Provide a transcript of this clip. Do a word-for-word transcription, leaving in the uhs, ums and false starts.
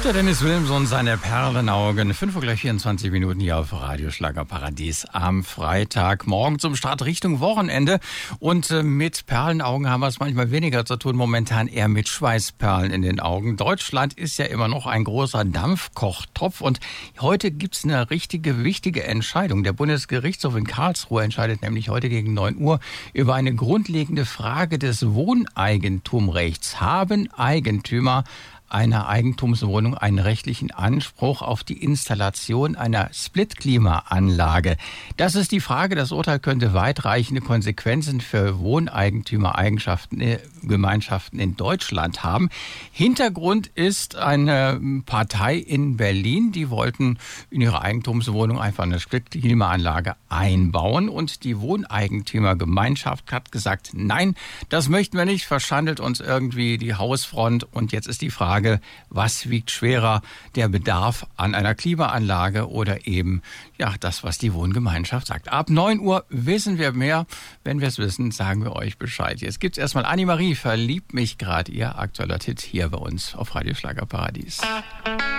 Der Dennis Wilmson, seine Perlenaugen. fünf Uhr gleich vierundzwanzig Minuten hier auf Radio Schlagerparadies am Freitag. Morgen zum Start Richtung Wochenende. Und äh, mit Perlenaugen haben wir es manchmal weniger zu tun, momentan eher mit Schweißperlen in den Augen. Deutschland ist ja immer noch ein großer Dampfkochtopf. Und heute gibt's eine richtige, wichtige Entscheidung. Der Bundesgerichtshof in Karlsruhe entscheidet nämlich heute gegen neun Uhr über eine grundlegende Frage des Wohneigentumrechts. Haben Eigentümer einer Eigentumswohnung einen rechtlichen Anspruch auf die Installation einer Split-Klimaanlage? Das ist die Frage. Das Urteil könnte weitreichende Konsequenzen für Wohneigentümer-Eigenschaften, Gemeinschaften in Deutschland haben. Hintergrund ist eine Partei in Berlin, die wollten in ihre Eigentumswohnung einfach eine Split-Klimaanlage einbauen und die Wohneigentümergemeinschaft hat gesagt, nein, das möchten wir nicht, verschandelt uns irgendwie die Hausfront. Und jetzt ist die Frage, was wiegt schwerer, der Bedarf an einer Klimaanlage oder eben ja das, was die Wohngemeinschaft sagt. Ab neun Uhr wissen wir mehr. Wenn wir es wissen, sagen wir euch Bescheid. Jetzt gibt's erstmal Annemarie, verliebt mich gerade, ihr aktueller Hit hier bei uns auf Radio Schlagerparadies.